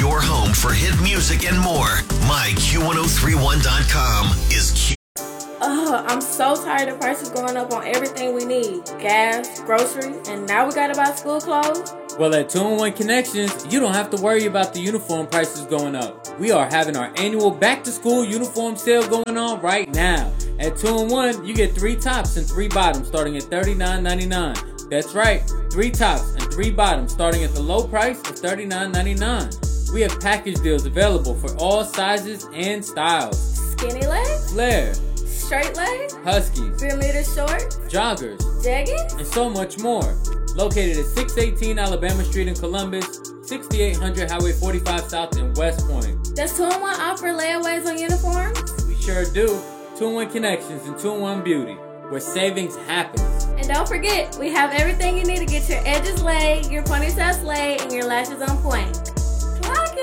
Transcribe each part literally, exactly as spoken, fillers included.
your home for hit music and more. my Q ten thirty-one dot com is Q. Ugh, I'm so tired of prices going up on everything we need. Gas, groceries, and now we gotta buy school clothes? Well, at two in one Connections, you don't have to worry about the uniform prices going up. We are having our annual back-to-school uniform sale going on right now. At two in one, you get three tops and three bottoms starting at thirty-nine ninety-nine. That's right, three tops and three bottoms starting at the low price of thirty-nine ninety-nine. We have package deals available for all sizes and styles. Skinny legs? Flare. Straight legs? Huskies. Three meter shorts? Joggers. Jeggings? And so much more. Located at six eighteen Alabama Street in Columbus, sixty-eight hundred Highway forty-five South in West Point. Does two in one offer layaways on uniforms? We sure do. two in one Connections and two in one Beauty, where savings happens. And don't forget, we have everything you need to get your edges laid, your ponytails laid, and your lashes on point. Clock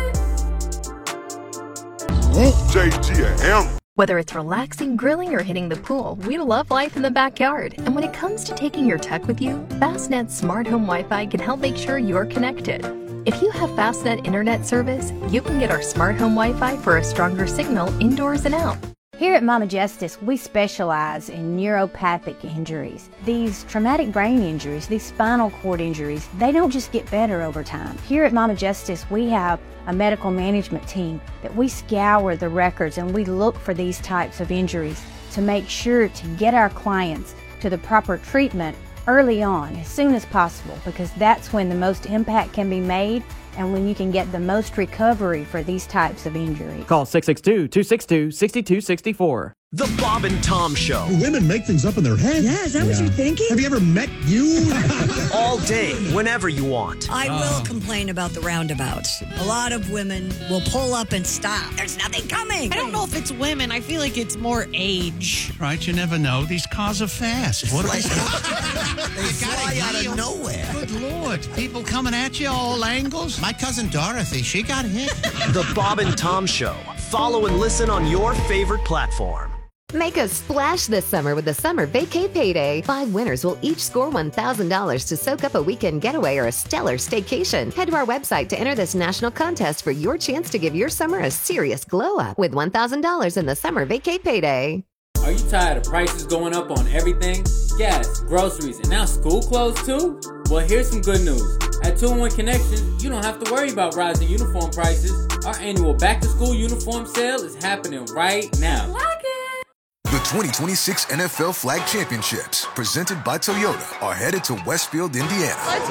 it! J G M. Whether it's relaxing, grilling, or hitting the pool, we love life in the backyard. And when it comes to taking your tech with you, Fastnet's Smart Home Wi-Fi can help make sure you're connected. If you have Fastnet internet service, you can get our Smart Home Wi-Fi for a stronger signal indoors and out. Here at Mama Justice, we specialize in neuropathic injuries. These traumatic brain injuries, these spinal cord injuries, they don't just get better over time. Here at Mama Justice, we have a medical management team that we scour the records and we look for these types of injuries to make sure to get our clients to the proper treatment early on, as soon as possible, because that's when the most impact can be made and when you can get the most recovery for these types of injuries. Call six six two, two six two, six two six four. The Bob and Tom Show. Women make things up in their head. Yeah, is that yeah. what you're thinking? Have you ever met you? All day, whenever you want. I oh. will complain about the roundabouts. A lot of women will pull up and stop. There's nothing coming. I don't know if it's women. I feel like it's more age. Right, you never know. These cars are fast. What are they? They fly out of nowhere. Good Lord. People coming at you all angles. My cousin Dorothy, she got hit. The Bob and Tom Show. Follow and listen on your favorite platform. Make a splash this summer with the Summer Vacay Payday. Five winners will each score one thousand dollars to soak up a weekend getaway or a stellar staycation. Head to our website to enter this national contest for your chance to give your summer a serious glow up with one thousand dollars in the Summer Vacay Payday. Are you tired of prices going up on everything? Gas, groceries, and now school clothes too? Well, here's some good news. At two in one Connections, you don't have to worry about rising uniform prices. Our annual back-to-school uniform sale is happening right now. Like it. The twenty twenty-six N F L Flag Championships, presented by Toyota, are headed to Westfield, Indiana. Let's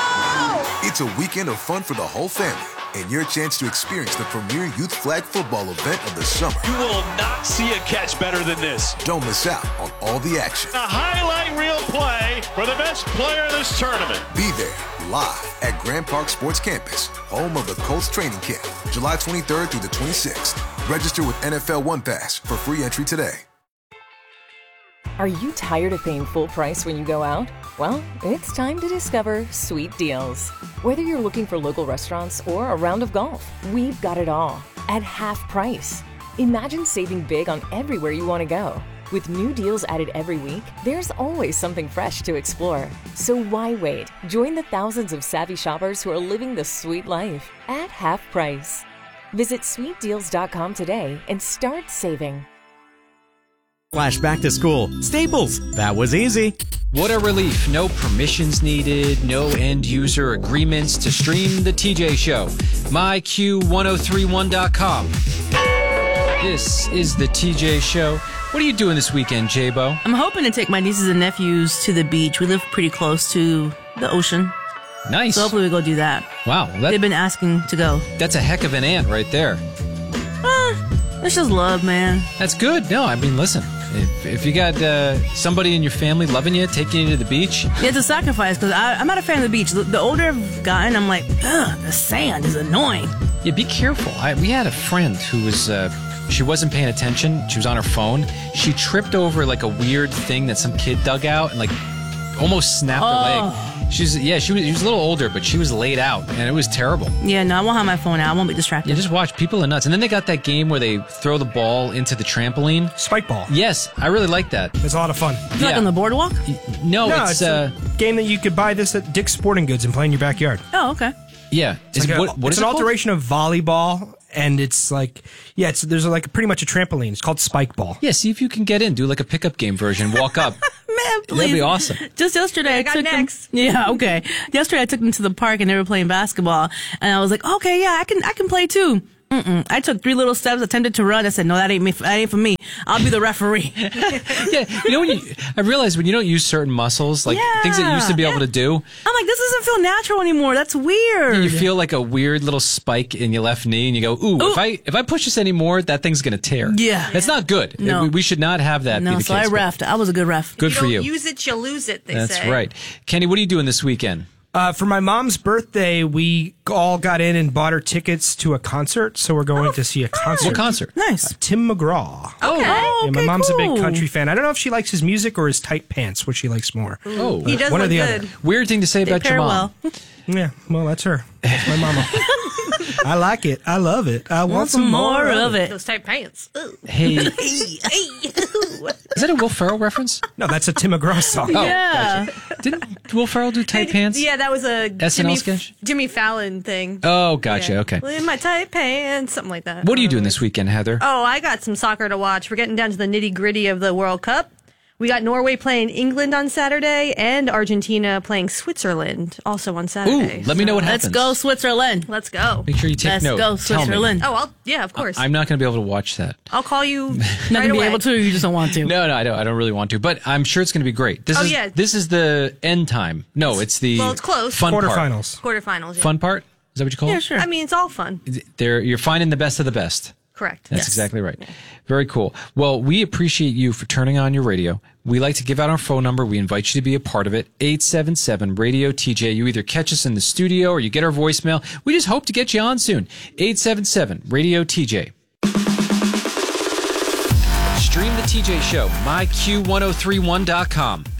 go! It's a weekend of fun for the whole family and your chance to experience the premier youth flag football event of the summer. You will not see a catch better than this. Don't miss out on all the action. A highlight reel play for the best player of this tournament. Be there live at Grand Park Sports Campus, home of the Colts training camp, July twenty-third through the twenty-sixth. Register with N F L One Pass for free entry today. Are you tired of paying full price when you go out? Well, it's time to discover Sweet Deals. Whether you're looking for local restaurants or a round of golf, we've got it all at half price. Imagine saving big on everywhere you want to go. With new deals added every week, there's always something fresh to explore. So why wait? Join the thousands of savvy shoppers who are living the sweet life at half price. Visit sweet deals dot com today and start saving. Flash back to school. Staples. That was easy. What a relief. No permissions needed, no end user agreements to stream the T J Show. my Q ten thirty-one dot com. This is the T J Show. What are you doing this weekend, J-Bo? I'm hoping to take my nieces and nephews to the beach. We live pretty close to the ocean. Nice. So hopefully we go do that. Wow. That, They've been asking to go. That's a heck of an aunt right there. Uh, it's just love, man. That's good. No, I mean, listen. If, if you got uh, somebody in your family loving you, taking you to the beach. Yeah, it's a sacrifice because I'm not a fan of the beach. The, the older I've gotten, I'm like, ugh, the sand is annoying. Yeah, be careful. I, we had a friend who was, uh, she wasn't paying attention. She was on her phone. She tripped over like a weird thing that some kid dug out and like almost snapped oh. her leg. She's yeah, she was, she was a little older, but she was laid out, and it was terrible. Yeah, no, I won't have my phone out. I won't be distracted. Yeah, just watch. People are nuts. And then they got that game where they throw the ball into the trampoline. Spike ball. Yes, I really like that. It's a lot of fun. You yeah. like on the boardwalk? No, no it's, it's uh, a game that you could buy this at Dick's Sporting Goods and play in your backyard. Oh, okay. Yeah. It's, Is, like a- what, what it's is an it called? alteration of volleyball, and it's like, yeah, it's there's like pretty much a trampoline. It's called spike ball. Yeah, see if you can get in. Do like a pickup game version. Walk up. Man, please. That'd be awesome. Just yesterday, I, got took next. them. Yeah, okay. Yesterday, I took them to the park and they were playing basketball, and I was like, okay, yeah, I can, I can play too. Mm-mm. I took three little steps, attempted to run. I said, no, that ain't me. That ain't for me. I'll be the referee. Yeah, you know when you, I realize when you don't use certain muscles, like Yeah. things that you used to be Yeah. able to do, I'm like, this doesn't feel natural anymore. That's weird. you feel like a weird little spike in your left knee, and you go, "Ooh, Ooh. if I if I push this anymore, that thing's gonna tear." Yeah. that's not good. No. We, we should not have that no, be the so case. I but refed. I was a good ref. Good you for don't you. use it, you lose it, they That's say. right. Kenny, what are you doing this weekend? Uh, for my mom's birthday, we all got in and bought her tickets to a concert, so we're going to see a concert. What concert? Nice. Uh, Tim McGraw. Okay. Yeah, my okay, mom's a cool. big country fan. I don't know if she likes his music or his tight pants, which she likes more. Oh, He does One or look the good. other. weird thing to say They about your pair mom. well. Yeah, well, that's her. That's my mama. I like it. I love it. I want, Want some more of it. Those tight pants. Ooh. Hey, Hey, is hey. that a Will Ferrell reference? No, that's a Tim McGraw song. Oh, Yeah. gotcha. Didn't Will Ferrell do tight pants? Yeah, that was a S N L Jimmy, sketch? Jimmy Fallon thing. Oh, gotcha. Yeah. Okay. In my tight pants, something like that. What are you doing this weekend, Heather? Oh, I got some soccer to watch. We're getting down to the nitty gritty of the World Cup. We got Norway playing England on Saturday and Argentina playing Switzerland also on Saturday. Ooh, let me know what Let's happens. go, Switzerland. Let's go. Make sure you take Let's note. go, Tell me. Switzerland. Oh, I'll, yeah, of course. I'm not going to be able to watch that. I'll call you Not right gonna be away. able to, or you just don't want to. No, no, I don't. I don't really want to, but I'm sure it's going to be great. This Oh, is yeah. this is the end time. No, it's the Well, it's close. fun part. Quarterfinals. Quarterfinals. Yeah. Fun part. Is that what you call Yeah, it? sure. I mean, it's all fun. There, you're finding the best of the best. Correct. That's Yes. exactly right. Very cool. Well, we appreciate you for turning on your radio. We like to give out our phone number. We invite you to be a part of it. eight seven seven radio T J. You either catch us in the studio or you get our voicemail. We just hope to get you on soon. eight seven seven radio T J. Stream the T J Show, my Q ten thirty-one dot com.